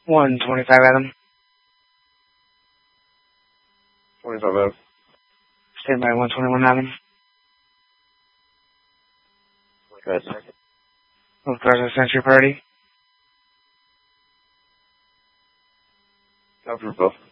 125 Adam. 25 Adam. Stand by 121 Adam. Good. Both cars are Century Party. After both.